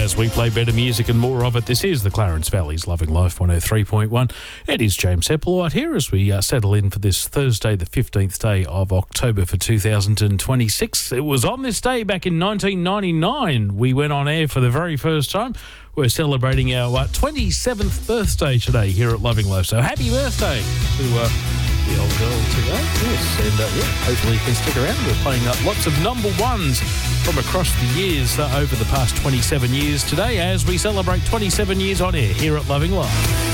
as we play better music and more of it. This is the Clarence Valley's Loving Life 103.1. It is James Hepplewhite here as we settle in for this Thursday, the 15th day of October for 2026. It was on this day back in 1999 we went on air for the very first time. We're celebrating our 27th birthday today here at Loving Life. So happy birthday to the old girl today. Yes, and hopefully you can stick around. We're playing up lots of number ones from across the years over the past 27 years today as we celebrate 27 years on air here at Loving Life.